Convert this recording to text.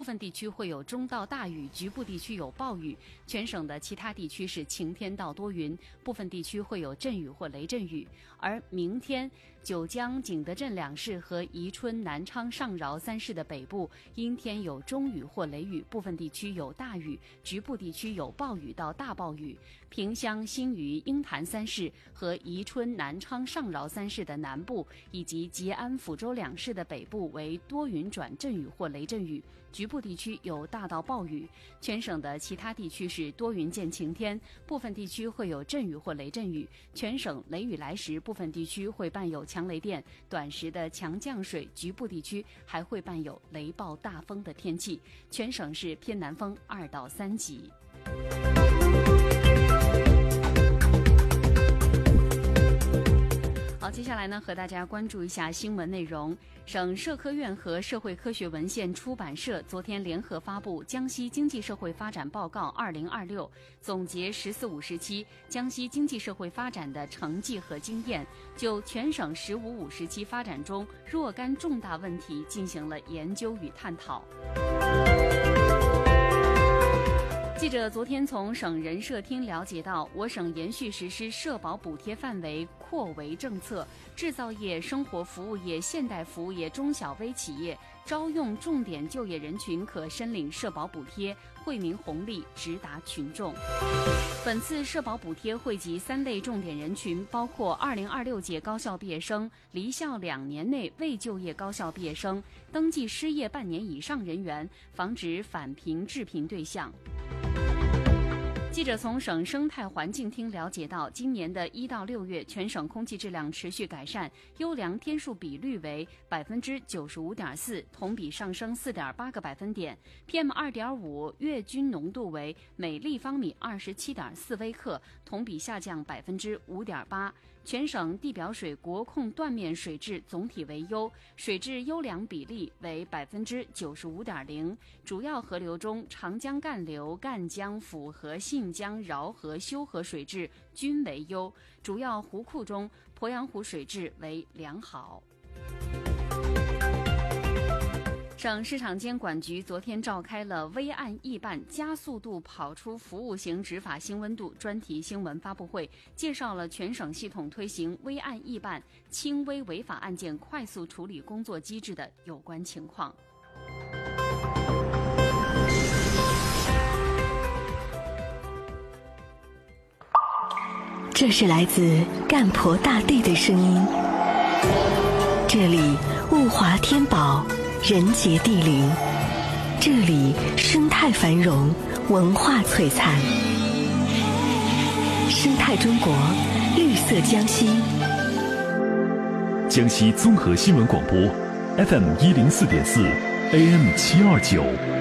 分地区会有中到大雨，局部地区有暴雨。全省的其他地区是晴天到多云，部分地区会有阵雨或雷阵雨。而明天，九江、景德镇两市和宜春、南昌、上饶三市的北部阴天有中雨或雷雨，部分地区有大雨，局部地区有暴雨到大暴雨。萍乡、新余、鹰潭三市和宜春、南昌、上饶三市的南部以及吉安、抚州两市的北部为多云转阵雨或雷阵雨，局部地区有大到暴雨。全省的其他地区是多云见晴天，部分地区会有阵雨或雷阵雨。全省雷雨来时，部分地区会伴有强雷电、短时的强降水，局部地区还会伴有雷暴大风的天气。全省是偏南风2到3级。好，接下来呢，和大家关注一下新闻内容。省社科院和社会科学文献出版社昨天联合发布《江西经济社会发展报告2026》，总结“14、5时期江西经济社会发展的成绩和经验，就全省“15、5时期发展中若干重大问题进行了研究与探讨。记者昨天从省人社厅了解到，我省延续实施社保补贴范围扩围政策，制造业、生活服务业、现代服务业、中小微企业招用重点就业人群可申领社保补贴，惠民红利直达群众。本次社保补贴惠及3类重点人群，包括2026届高校毕业生、离校2年内未就业高校毕业生、登记失业半年以上人员，防止返贫致贫对象。记者从省生态环境厅了解到，今年的1到6月，全省空气质量持续改善，优良天数比率为95.4%，同比上升4.8个百分点。PM2.5 月均浓度为每立方米27.4微克，同比下降5.8%。全省地表水国控断面水质总体为优，水质优良比例为95.0%。主要河流中，长江干流、赣江、抚河、信江、饶河、修河水质均为优；主要湖库中，鄱阳湖水质为良好。省市场监管局昨天召开了微案易办加速度跑出服务型执法新温度专题新闻发布会，介绍了全省系统推行微案易办轻微违法案件快速处理工作机制的有关情况。 这是来自干婆大地的声音，这里物华天宝，人杰地灵，这里生态繁荣，文化璀璨。生态中国，绿色江西。 江西综合新闻广播 FM104.4 AM729